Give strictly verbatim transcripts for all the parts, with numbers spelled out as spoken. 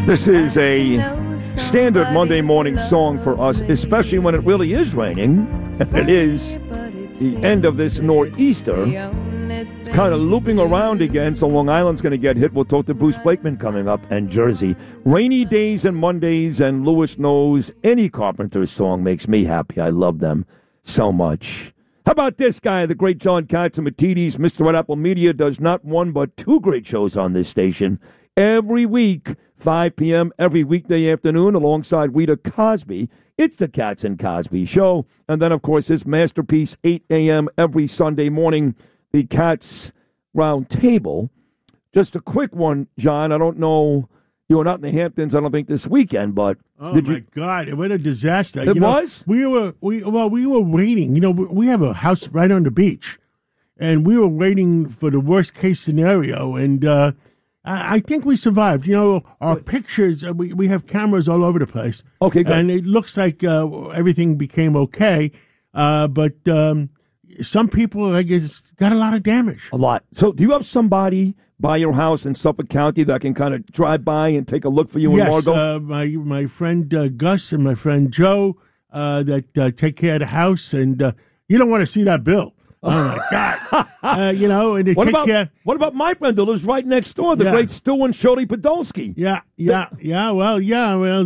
This is a standard Monday morning song for us, especially when it really is raining. And it is the end of this nor'easter. It's kind of looping around again, so Long Island's going to get hit. We'll talk to Bruce Blakeman coming up, and Jersey. Rainy days and Mondays, and Lewis knows any Carpenters song makes me happy. I love them so much. How about this guy, the great John Catsimatidis? Mister Red Apple Media does not one but two great shows on this station every week, five p.m. every weekday afternoon, alongside Rita Cosby. It's the Cats and Cosby Show. And then, of course, his masterpiece, eight a.m. every Sunday morning, the Cats Round Table. Just a quick one, John. I don't know. You were not in the Hamptons, I don't think, this weekend, but... Oh, did my you... God. What a disaster. It you know, was? We were, we well, we were waiting. You know, we have a house right on the beach, and we were waiting for the worst-case scenario, and uh, I, I think we survived. You know, our Good. pictures, uh, we, we have cameras all over the place. Okay, good. And it looks like uh, everything became okay, uh, but um, some people, I guess, got a lot of damage. A lot. So do you have somebody by your house in Suffolk County that can kind of drive by and take a look for you yes, and Margot? Yes, uh, my, my friend uh, Gus and my friend Joe uh, that uh, take care of the house, and uh, you don't want to see that bill. Oh, my God. uh, you know, and they what take about, care. What about my friend that lives right next door, the yeah. great Stu and Shirley Podolsky? Yeah, yeah, yeah, well, yeah, well,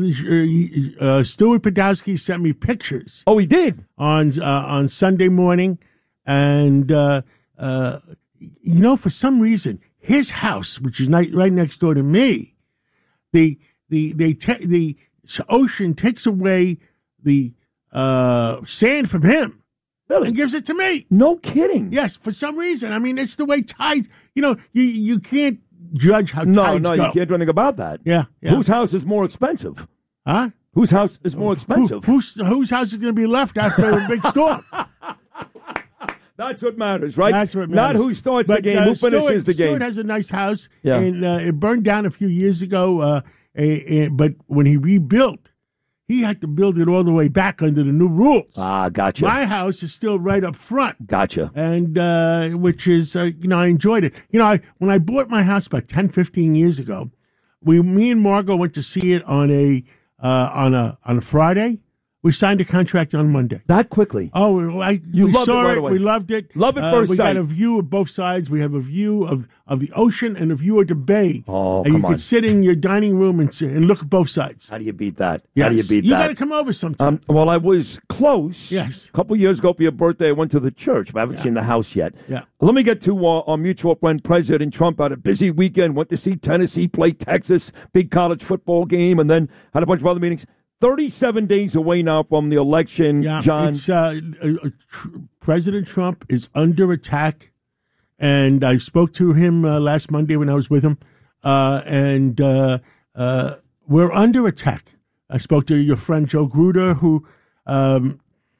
uh, uh, Stuart Podolsky sent me pictures. Oh, he did? On, uh, on Sunday morning, and, uh, uh, you know, for some reason, his house, which is right next door to me, the the they te- the ocean takes away the uh, sand from him, really? And gives it to me. No kidding. Yes, for some reason. I mean, it's the way tides. You know, you you can't judge how no, tides no, go. No, you can't do anything about that. Yeah, yeah. Whose house is more expensive? Huh? Whose house is more expensive? Who, whose, whose house is going to be left after a big storm? That's what matters, right? That's what matters. Not who starts but, the game, uh, who finishes Stuart, the game. Stuart has a nice house, yeah. and uh, it burned down a few years ago. Uh, and, and, but when he rebuilt, he had to build it all the way back under the new rules. Ah, gotcha. My house is still right up front. Gotcha. And uh, which is, uh, you know, I enjoyed it. You know, I, when I bought my house about ten, fifteen years ago, we, me and Margot went to see it on a uh, on a on a Friday. We signed a contract on Monday. That quickly? Oh, I, you we loved saw it right it. away. We loved it. Love at uh, first we sight. We got a view of both sides. We have a view of, of the ocean and a view of the bay. Oh, and come you can on. sit in your dining room and sit, and look at both sides. How do you beat that? Yes. How do you beat you that? You got to come over sometime. Um, well, I was close. Yes. A couple years ago for your birthday, I went to the church, but I haven't yeah. seen the house yet. Yeah. Let me get to uh, our mutual friend, President Trump. Had a busy weekend. Went to see Tennessee play Texas, big college football game, and then had a bunch of other meetings. thirty-seven days away now from the election, yeah, John. It's, uh, uh, tr- President Trump is under attack, and I spoke to him uh, last Monday when I was with him, uh, and uh, uh, we're under attack. I spoke to your friend Joe Gruder, who um,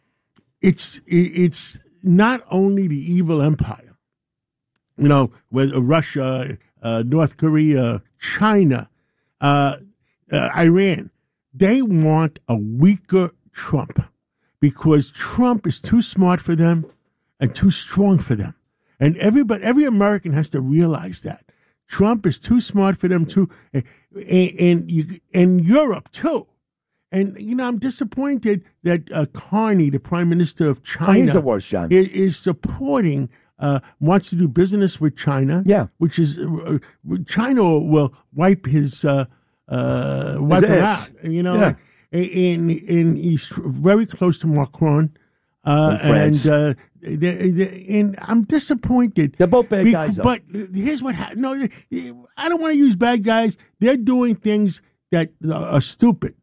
it's it's not only the evil empire, you know, with Russia, uh, North Korea, China, uh, uh, Iran. They want a weaker Trump because Trump is too smart for them and too strong for them. And everybody, every American has to realize that. Trump is too smart for them too, and, and, you, and Europe too. And, you know, I'm disappointed that uh, Carney, the prime minister of China, oh, he's the worst, John. Is, is supporting, uh, wants to do business with China. Yeah. Which is, uh, China will wipe his... Uh, Uh, wipe him out, you know, yeah. and, and he's very close to Macron, uh, and uh, they, they, and I'm disappointed. They're both bad because, guys, though. But here's what happened. No, I don't want to use bad guys. They're doing things that are stupid.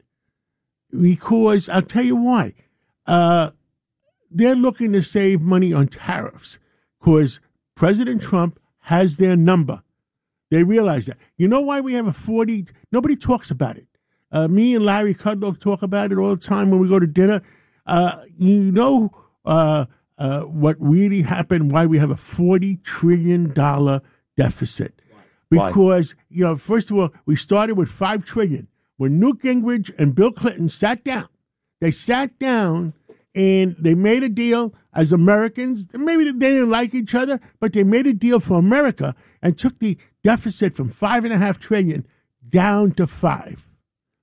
Because I'll tell you why. Uh, they're looking to save money on tariffs because President Trump has their number. They realize that. You know why we have a forty? Nobody talks about it. Uh, me and Larry Kudlow talk about it all the time when we go to dinner. Uh, you know uh, uh, what really happened, why we have a forty trillion dollars deficit. Why? Because, you know, first of all, we started with five trillion dollars. When Newt Gingrich and Bill Clinton sat down, they sat down and they made a deal as Americans. Maybe they didn't like each other, but they made a deal for America and took the deficit from five and a half trillion down to five.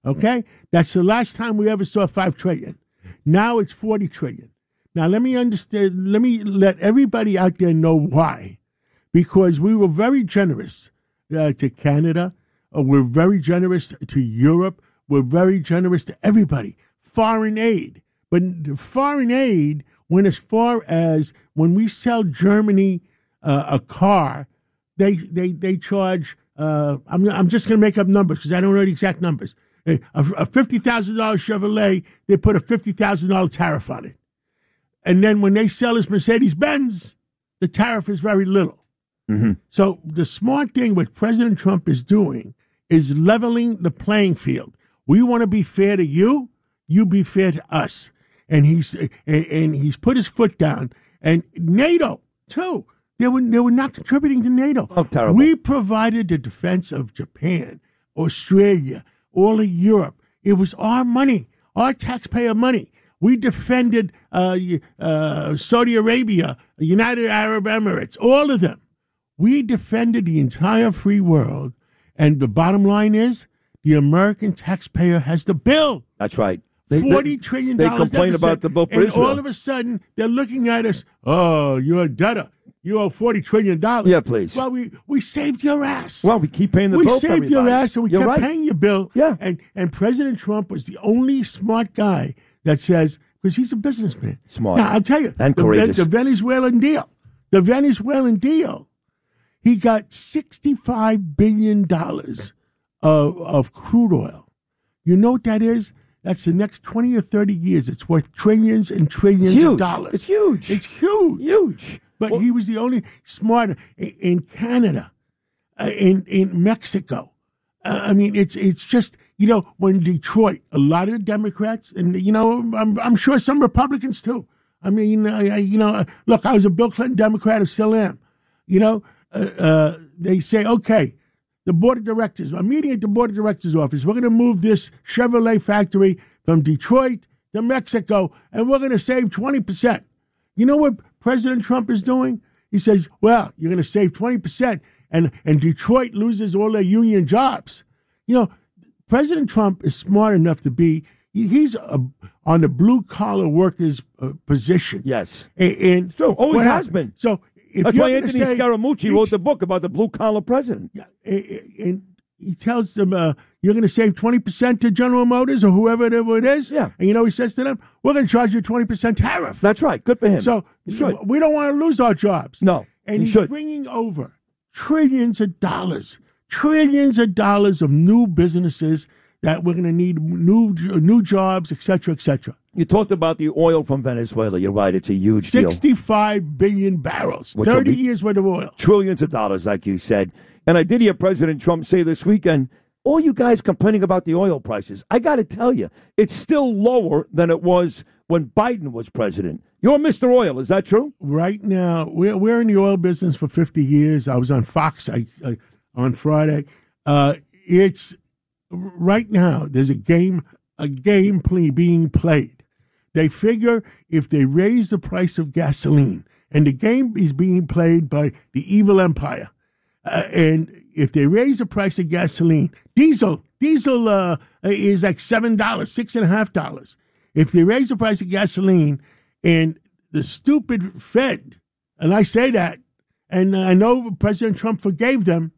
Okay? That's the last time we ever saw five trillion. Now it's forty trillion. Now let me understand, let me let everybody out there know why. Because we were very generous uh, to Canada. Uh, we're very generous to Europe. We're very generous to everybody. Foreign aid. But foreign aid went as far as when we sell Germany uh, a car, they they they charge, uh, I'm, I'm just going to make up numbers because I don't know the exact numbers. A, a fifty thousand dollars Chevrolet, they put a fifty thousand dollars tariff on it. And then when they sell us Mercedes-Benz, the tariff is very little. Mm-hmm. So the smart thing what President Trump is doing is leveling the playing field. We want to be fair to you, you be fair to us. And he's and, and he's put his foot down. And NATO, too, they were, they were not contributing to NATO. Oh, terrible. We provided the defense of Japan, Australia, all of Europe. It was our money, our taxpayer money. We defended uh, uh, Saudi Arabia, United Arab Emirates, all of them. We defended the entire free world. And the bottom line is the American taxpayer has the bill. That's right. They, Forty trillion dollars. They complain deficit, about the bill for and Israel. all of a sudden they're looking at us. Oh, you're a debtor. You owe forty trillion dollars. Yeah, please. Well, we, we saved your ass. Well, we keep paying the we bill. We saved your ass, and we You're kept right. paying your bill. Yeah. And and President Trump was the only smart guy that says, because he's a businessman. Smart. Now I'll tell you, and the, courageous. The Venezuelan deal, the Venezuelan deal. He got sixty-five billion dollars of of crude oil. You know what that is? That's the next twenty or thirty years. It's worth trillions and trillions it's huge. of dollars. It's huge. It's huge. Huge. But well, he was the only smart in, in Canada, uh, in in Mexico. Uh, I mean, it's it's just, you know, when Detroit, a lot of Democrats, and, you know, I'm, I'm sure some Republicans too. I mean, I, I, you know, look, I was a Bill Clinton Democrat, I still am. You know, uh, uh, they say, okay, the board of directors, I'm meeting at the board of directors office. We're going to move this Chevrolet factory from Detroit to Mexico, and we're going to save twenty percent. You know what President Trump is doing? He says, well, you're going to save twenty percent, and, and Detroit loses all their union jobs. You know, President Trump is smart enough to be, he's a, on the blue-collar workers' uh, position. Yes. And, and so, always what has been. So if That's why Anthony say, Scaramucci wrote the book about the blue-collar president. Yeah, and he tells them, uh, you're going to save twenty percent to General Motors or whoever it is. Yeah. And you know, he says to them, we're going to charge you twenty percent tariff. That's right. Good for him. So we don't want to lose our jobs. No. And he he's should. bringing over trillions of dollars, trillions of dollars of new businesses that we're going to need new new jobs, et cetera, et cetera. You talked about the oil from Venezuela. You're right. It's a huge deal. sixty-five billion barrels, Which thirty years worth of oil. Trillions of dollars, like you said. And I did hear President Trump say this weekend, all you guys complaining about the oil prices, I got to tell you, it's still lower than it was when Biden was president. You're Mister Oil, is that true? Right now, we're, we're in the oil business for fifty years. I was on Fox I, I, on Friday. Uh, it's right now, there's a game, a game play being played. They figure if they raise the price of gasoline, and the game is being played by the evil empire, uh, and if they raise the price of gasoline, diesel, diesel uh, is like seven dollars, six and a half dollars. If they raise the price of gasoline, and the stupid Fed, and I say that, and I know President Trump forgave them,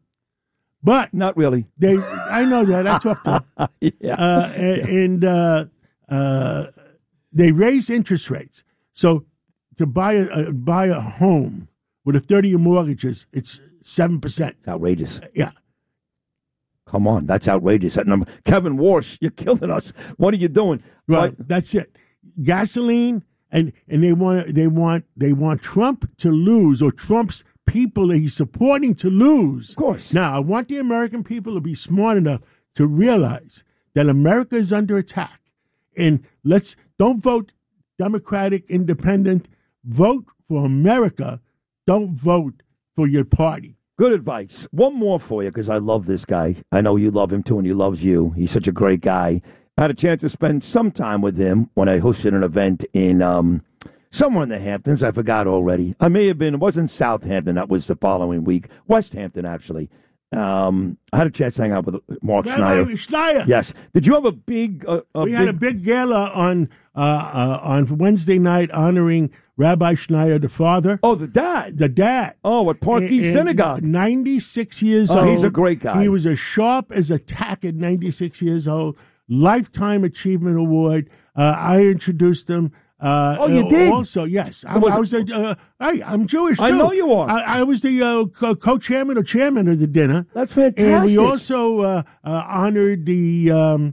but not really. They, I know that. I talked to them, yeah. uh, and uh, uh, they raise interest rates. So to buy a, a buy a home with a thirty-year mortgage, is it's seven percent. It's outrageous. Yeah. Come on, that's outrageous. That number, Kevin Walsh, you're killing us. What are you doing? Right, but, that's it. Gasoline, and and they want they want they want Trump to lose, or Trump's people that he's supporting to lose. Of course. Now, I want the American people to be smart enough to realize that America is under attack, and let's don't vote Democratic, Independent. Vote for America. Don't vote for your party. Good advice. One more for you, because I love this guy. I know you love him, too, and he loves you. He's such a great guy. I had a chance to spend some time with him when I hosted an event in um, somewhere in the Hamptons. I forgot already. I may have been, it wasn't Southampton. That was the following week. West Hampton, actually. Um, I had a chance to hang out with Mark Rabbi Schneider. Schneider. Yes. Did you have a big? Uh, a we big... had a big gala on uh, uh, on Wednesday night honoring Rabbi Schneider, the father. Oh, the dad. The dad. Oh, at Park East Synagogue. ninety-six years oh, old. He's a great guy. He was as sharp as a tack at ninety-six years old. Lifetime Achievement Award. Uh, I introduced him. Uh, oh, you did? Also, yes. I was, I was a, uh, hey, I'm Jewish, too. I know you are. I, I was the uh, co- co-chairman or chairman of the dinner. That's fantastic. And we also uh, uh, honored the um,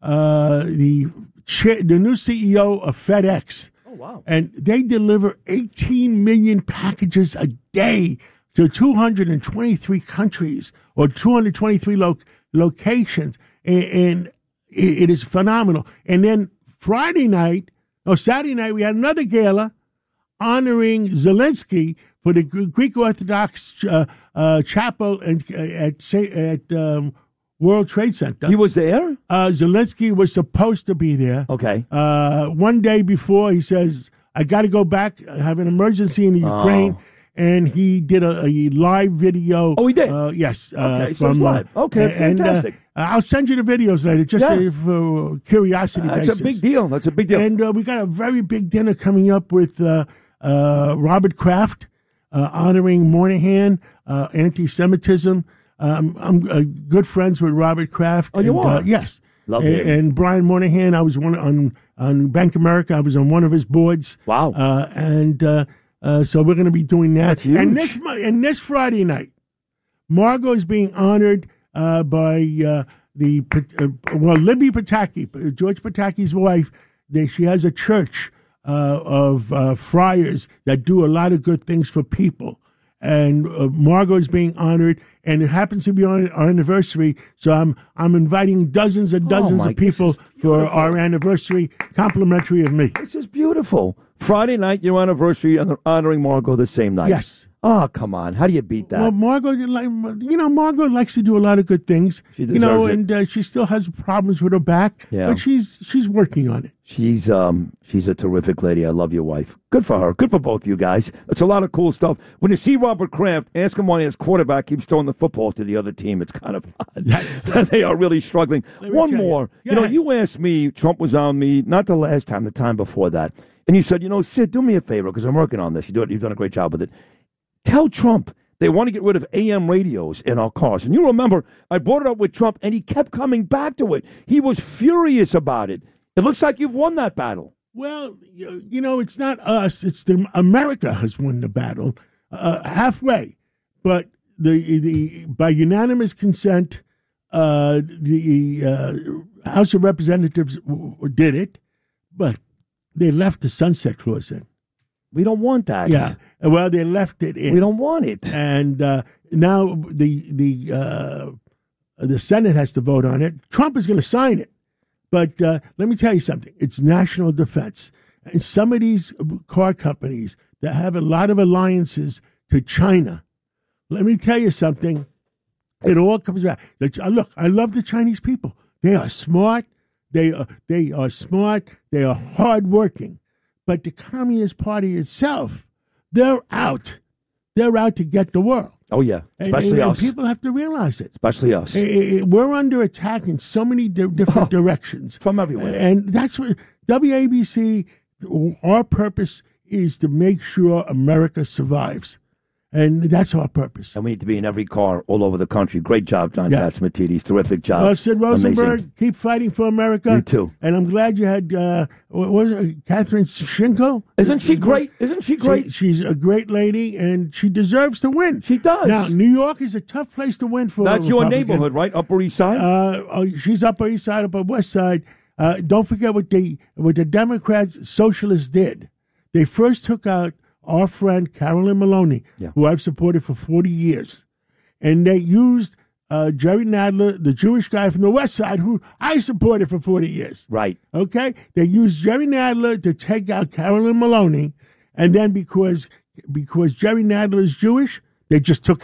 uh, the cha- the new C E O of FedEx. Oh, wow. And they deliver eighteen million packages a day to two hundred twenty-three countries or two hundred twenty-three lo- locations. And, and it, it is phenomenal. And then Friday night, or Saturday night, we had another gala honoring Zelensky for the Greek Orthodox uh, uh, chapel at, at, at um, World Trade Center. He was there? Uh, Zelensky was supposed to be there. Okay. Uh, one day before, he says, I got to go back. I have an emergency in the Ukraine. Oh. And he did a, a live video. Oh, he did? Uh, yes. Uh, okay, from, so it's live. Okay, uh, and, fantastic. Uh, I'll send you the videos later, just Yeah. uh, for curiosity Uh, that's basis. a big deal. That's a big deal. And uh, we got a very big dinner coming up with uh, uh, Robert Kraft, uh, honoring Moynihan, uh, anti-Semitism. Um, I'm uh, good friends with Robert Kraft. Oh, you and, are? Uh, yes. Love and, him. and Brian Moynihan, I was one on on Bank of America. I was on one of his boards. Wow. Uh, and uh, uh, so we're going to be doing that. That's huge. And this mo- and this Friday night, Margot is being honored uh, by uh, the uh, well Libby Pataki, George Pataki's wife. They, she has a church uh, of uh, friars that do a lot of good things for people. And uh, Margot is being honored, and it happens to be on our anniversary. So I'm I'm inviting dozens and dozens Oh, Mike, of people this is for beautiful. our anniversary, complimentary of me. This is beautiful. Friday night, your anniversary, and honoring Margot the same night. Yes. Oh, come on. How do you beat that? Well, Margot, you know, Margot likes to do a lot of good things. She you know, deserves it. and uh, she still has problems with her back, Yeah. but she's she's working on it. She's um she's a terrific lady. I love your wife. Good for her. Good for both you guys. It's a lot of cool stuff. When you see Robert Kraft, ask him why his quarterback keeps throwing the football to the other team. It's kind of odd. They are really struggling. Let me One tell you. more. Yeah. You know, you asked me, Trump was on me, not the last time, the time before that. And you said, you know, Sid, do me a favor, because I'm working on this. You do it, you've done a great job with it. Tell Trump they want to get rid of A M radios in our cars. And you remember, I brought it up with Trump, and he kept coming back to it. He was furious about it. It looks like you've won that battle. Well, you you know, it's not us. It's the America has won the battle uh, halfway, but the the by unanimous consent, uh, the uh, House of Representatives w- w- did it, but they left the sunset clause in. We don't want that. Yeah, well, they left it in. We don't want it. And uh, now the the uh, the Senate has to vote on it. Trump is going to sign it. But uh, let me tell you something. It's national defense. And some of these car companies that have a lot of alliances to China, let me tell you something. It all comes back. The, look, I love the Chinese people. They are smart. They are, they are smart. They are hardworking. But the Communist Party itself, they're out. They're out to get the world. Oh, yeah. Especially and, and, us. And people have to realize it. Especially us. Eh, eh, We're under attack in so many di- different Oh, directions. from everywhere. And that's what W A B C, our purpose is to make sure America survives. And that's our purpose. And we need to be in every car all over the country. Great job, John Yeah. Katzmatidis. Terrific job. Well, Sid Rosenberg, Amazing. keep fighting for America. You too. And I'm glad you had, uh, what was it, Catherine Shinko? Isn't she great? Isn't she great? She, she's a great lady, and she deserves to win. She does. Now, New York is a tough place to win for. That's a your Republican. neighborhood, right? Upper East Side? Uh, oh, she's Upper East Side, Upper West Side. Uh, don't forget what the what the Democrats, socialists did. They first took out our friend Carolyn Maloney, Yeah. who I've supported for forty years, and they used uh, Jerry Nadler, the Jewish guy from the West Side, who I supported for forty years. right. Okay, they used Jerry Nadler to take out Carolyn Maloney, and then because because Jerry Nadler is Jewish, they just took him out.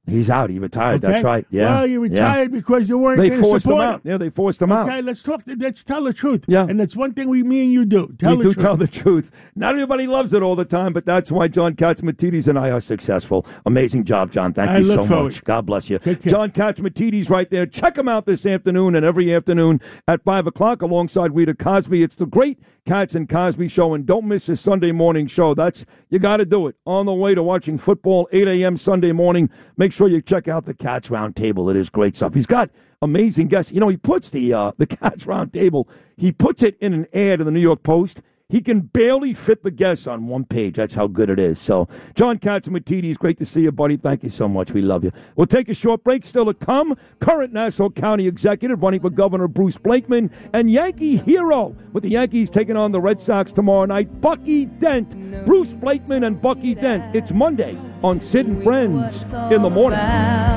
He's out. He retired. Okay? That's right. Yeah. Well, you retired yeah. because you weren't They going to forced him support out. Yeah, they forced him out. Okay, let's talk. Let's tell the truth. Yeah. And that's one thing we, me and you do. Tell we the do truth. tell the truth. Not everybody loves it all the time, but that's why John Catsimatidis and I are successful. Amazing job, John. Thank I you look so forward. much. God bless you. Take care. John Catsimatidis right there. Check him out this afternoon and every afternoon at five o'clock alongside Rita Cosby. It's the great Cats and Cosby Show, and don't miss his Sunday morning show. That's, you got to do it. On the way to watching football, eight a.m. Sunday morning, make sure you check out the Cats Round Table. It is great stuff. He's got amazing guests. You know, he puts the uh, the Cats Round Table, he puts it in an ad in the New York Post. He can barely fit the guests on one page. That's how good it is. So, John Catsimatidis, great to see you, buddy. Thank you so much. We love you. We'll take a short break. Still to come, current Nassau County executive running for Governor Bruce Blakeman, and Yankee hero with the Yankees taking on the Red Sox tomorrow night, Bucky Dent. Bruce Blakeman and Bucky Dent. It's Monday on Sid and Friends in the morning.